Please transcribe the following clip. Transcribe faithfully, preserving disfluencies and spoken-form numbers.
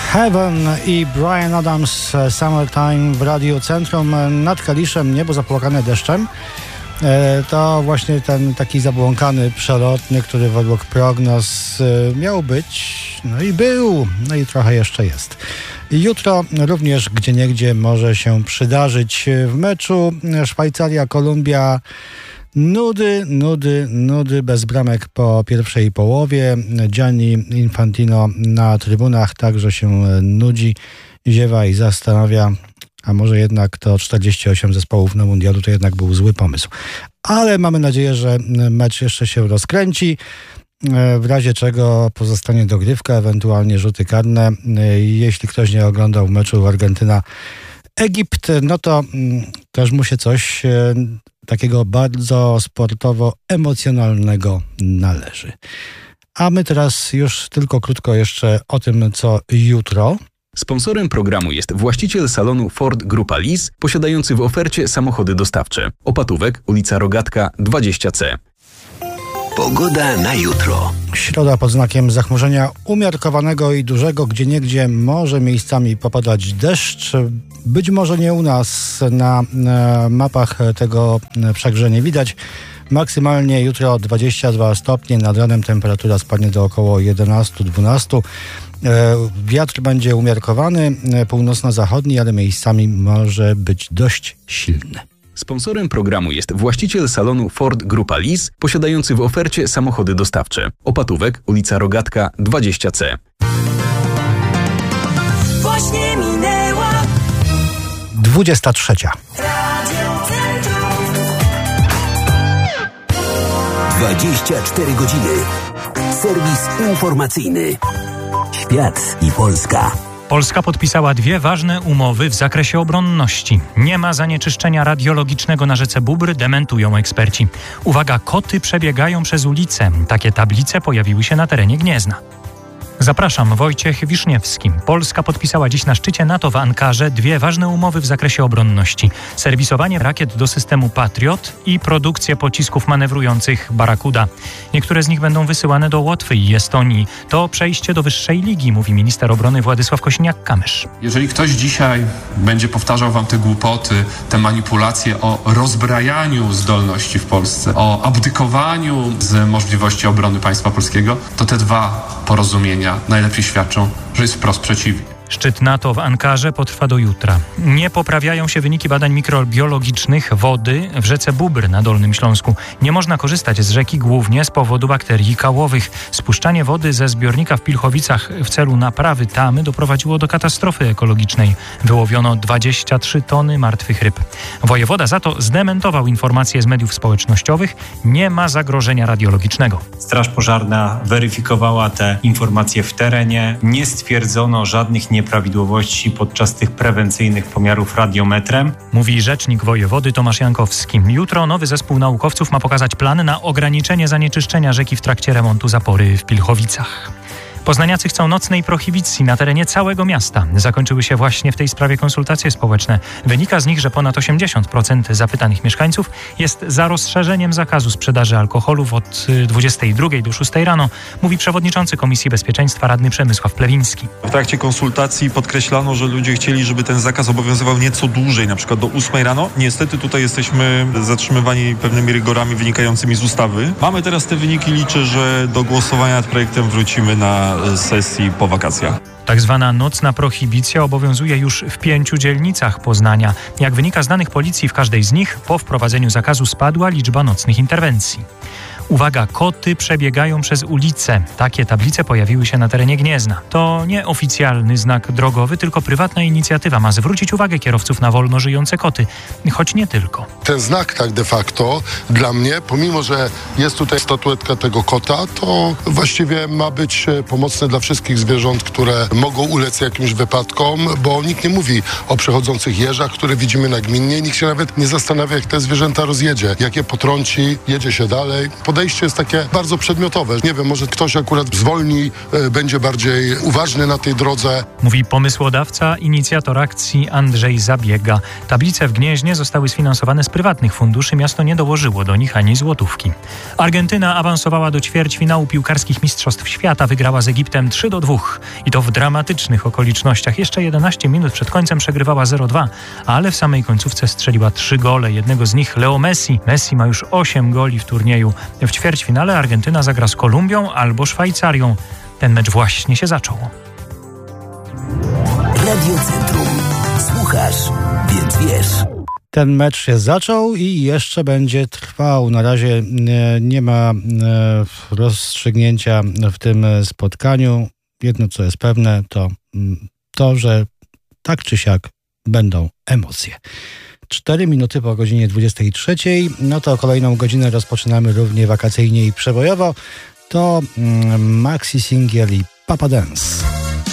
Heaven i Bryan Adams, Summertime w Radiu Centrum. Nad Kaliszem niebo zapłakane deszczem. To właśnie ten taki zabłąkany, przelotny, który według prognoz miał być, no i był, no i trochę jeszcze jest. Jutro również gdzieniegdzie może się przydarzyć. W meczu Szwajcaria-Kolumbia nudy, nudy, nudy bez bramek po pierwszej połowie. Gianni Infantino na trybunach także się nudzi, ziewa i zastanawia, a może jednak to czterdzieści osiem zespołów na mundialu to jednak był zły pomysł. Ale mamy nadzieję, że mecz jeszcze się rozkręci, w razie czego pozostanie dogrywka, ewentualnie rzuty karne. Jeśli ktoś nie oglądał meczu Argentyna-Egipt, no to też mu się coś takiego bardzo sportowo-emocjonalnego należy. A my teraz już tylko krótko jeszcze o tym, co jutro. Sponsorem programu jest właściciel salonu Ford Grupa Lis, posiadający w ofercie samochody dostawcze. Opatówek, ulica Rogatka dwadzieścia C. Pogoda na jutro. Środa pod znakiem zachmurzenia umiarkowanego i dużego, gdzieniegdzie może miejscami popadać deszcz. Być może nie u nas, na, na mapach tego wszakże nie widać. Maksymalnie jutro dwadzieścia dwa stopnie, nad ranem temperatura spadnie do około jedenaście dwanaście. Wiatr będzie umiarkowany, północno-zachodni, ale miejscami może być dość silny. Sponsorem programu jest właściciel salonu Ford Grupa Lis, posiadający w ofercie samochody dostawcze. Opatówek, ulica Rogatka dwadzieścia C. Właśnie minęła dwudziesta trzecia. dwadzieścia cztery godziny. Serwis informacyjny. Świat i Polska. Polska podpisała dwie ważne umowy w zakresie obronności. Nie ma zanieczyszczenia radiologicznego na rzece Bóbr, dementują eksperci. Uwaga, koty przebiegają przez ulicę. Takie tablice pojawiły się na terenie Gniezna. Zapraszam, Wojciech Wiszniewski. Polska podpisała dziś na szczycie NATO w Ankarze dwie ważne umowy w zakresie obronności. Serwisowanie rakiet do systemu Patriot i produkcję pocisków manewrujących Barakuda. Niektóre z nich będą wysyłane do Łotwy i Estonii. To przejście do wyższej ligi, mówi minister obrony Władysław Kosiniak-Kamysz. Jeżeli ktoś dzisiaj będzie powtarzał wam te głupoty, te manipulacje o rozbrajaniu zdolności w Polsce, o abdykowaniu z możliwości obrony państwa polskiego, to te dwa porozumienia najlepiej świadczą, że jest wprost przeciwnie. Szczyt NATO w Ankarze potrwa do jutra. Nie poprawiają się wyniki badań mikrobiologicznych wody w rzece Bóbr na Dolnym Śląsku. Nie można korzystać z rzeki głównie z powodu bakterii kałowych. Spuszczanie wody ze zbiornika w Pilchowicach w celu naprawy tamy doprowadziło do katastrofy ekologicznej. Wyłowiono dwadzieścia trzy tony martwych ryb. Wojewoda za to zdementował informacje z mediów społecznościowych. Nie ma zagrożenia radiologicznego. Straż Pożarna weryfikowała te informacje w terenie. Nie stwierdzono żadnych nie nieprawidłowości podczas tych prewencyjnych pomiarów radiometrem. Mówi rzecznik wojewody Tomasz Jankowski. Jutro nowy zespół naukowców ma pokazać plan na ograniczenie zanieczyszczenia rzeki w trakcie remontu zapory w Pilchowicach. Poznaniacy chcą nocnej prohibicji na terenie całego miasta. Zakończyły się właśnie w tej sprawie konsultacje społeczne. Wynika z nich, że ponad osiemdziesiąt procent zapytanych mieszkańców jest za rozszerzeniem zakazu sprzedaży alkoholów od dwudziestej drugiej do szóstej rano, mówi przewodniczący Komisji Bezpieczeństwa radny Przemysław Plewiński. W trakcie konsultacji podkreślano, że ludzie chcieli, żeby ten zakaz obowiązywał nieco dłużej, na przykład do ósmej rano. Niestety tutaj jesteśmy zatrzymywani pewnymi rygorami wynikającymi z ustawy. Mamy teraz te wyniki, liczę, że do głosowania nad projektem wrócimy na sesji po wakacjach. Tak zwana nocna prohibicja obowiązuje już w pięciu dzielnicach Poznania. Jak wynika z danych policji, w każdej z nich po wprowadzeniu zakazu spadła liczba nocnych interwencji. Uwaga, koty przebiegają przez ulicę. Takie tablice pojawiły się na terenie Gniezna. To nie oficjalny znak drogowy, tylko prywatna inicjatywa ma zwrócić uwagę kierowców na wolno żyjące koty. Choć nie tylko. Ten znak tak de facto dla mnie, pomimo że jest tutaj statuetka tego kota, to właściwie ma być pomocny dla wszystkich zwierząt, które mogą ulec jakimś wypadkom, bo nikt nie mówi o przechodzących jeżach, które widzimy nagminnie. Nikt się nawet nie zastanawia, jak te zwierzęta rozjedzie, jak je potrąci, jedzie się dalej. Podejście jest takie bardzo przedmiotowe. Nie wiem, może ktoś akurat zwolni, y, będzie bardziej uważny na tej drodze. Mówi pomysłodawca, inicjator akcji Andrzej Zabiega. Tablice w Gnieźnie zostały sfinansowane z prywatnych funduszy. Miasto nie dołożyło do nich ani złotówki. Argentyna awansowała do ćwierćfinału piłkarskich Mistrzostw Świata. Wygrała z Egiptem trzy do dwóch. I to w dramatycznym dramatycznych okolicznościach. Jeszcze jedenaście minut przed końcem przegrywała zero dwa, ale w samej końcówce strzeliła trzy gole. Jednego z nich Leo Messi. Messi ma już osiem goli w turnieju. W ćwierćfinale Argentyna zagra z Kolumbią albo Szwajcarią. Ten mecz właśnie się zaczął. Radio Centrum. Słuchasz, więc wiesz. Ten mecz się zaczął i jeszcze będzie trwał. Na razie nie ma rozstrzygnięcia w tym spotkaniu. Jedno, co jest pewne, to to, że tak czy siak będą emocje. Cztery minuty po godzinie dwudziestej trzeciej. No to kolejną godzinę rozpoczynamy równie wakacyjnie i przebojowo. To Maxi Singiel i Papa Dance.